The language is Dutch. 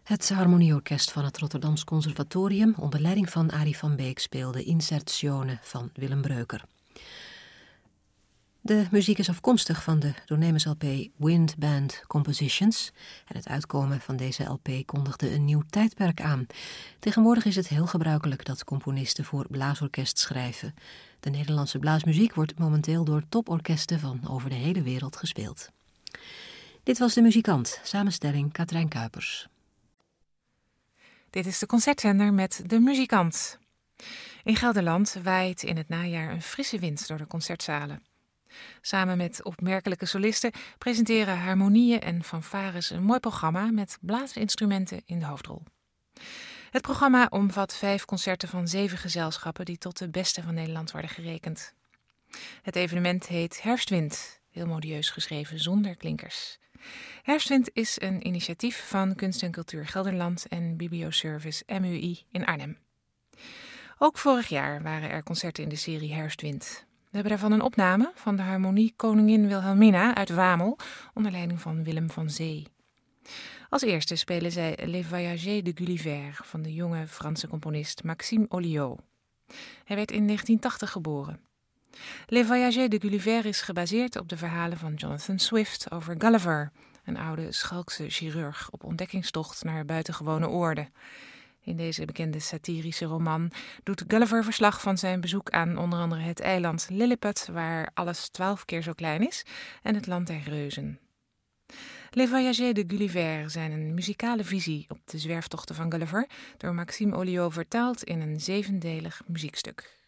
Het harmonieorkest van het Rotterdams Conservatorium onder leiding van Arie van Beek speelde Insertione van Willem Breuker. De muziek is afkomstig van de doornemens LP Wind Band Compositions en het uitkomen van deze LP kondigde een nieuw tijdperk aan. Tegenwoordig is het heel gebruikelijk dat componisten voor blaasorkest schrijven. De Nederlandse blaasmuziek wordt momenteel door toporkesten van over de hele wereld gespeeld. Dit was De Muzikant, samenstelling Katrijn Kuipers. Dit is de concertzender met De Muzikant. In Gelderland waait in het najaar een frisse wind door de concertzalen. Samen met opmerkelijke solisten presenteren harmonieën en fanfares een mooi programma met blaasinstrumenten in de hoofdrol. Het programma omvat 5 concerten van 7 gezelschappen die tot de beste van Nederland worden gerekend. Het evenement heet Herfstwind, heel modieus geschreven zonder klinkers. Herfstwind is een initiatief van Kunst en Cultuur Gelderland en Biblioservice MUI in Arnhem. Ook vorig jaar waren er concerten in de serie Herfstwind. We hebben daarvan een opname van de harmonie Koningin Wilhelmina uit Wamel onder leiding van Willem van Zee. Als eerste spelen zij Les Voyagers de Gulliver van de jonge Franse componist Maxime Oliot. Hij werd in 1980 geboren. Les Voyagers de Gulliver is gebaseerd op de verhalen van Jonathan Swift over Gulliver, een oude schalkse chirurg op ontdekkingstocht naar buitengewone oorden. In deze bekende satirische roman doet Gulliver verslag van zijn bezoek aan onder andere het eiland Lilliput, waar alles 12 keer zo klein is, en het land der reuzen. Les Voyagers de Gulliver zijn een muzikale visie op de zwerftochten van Gulliver, door Maxime Oliot vertaald in een 7-delig muziekstuk.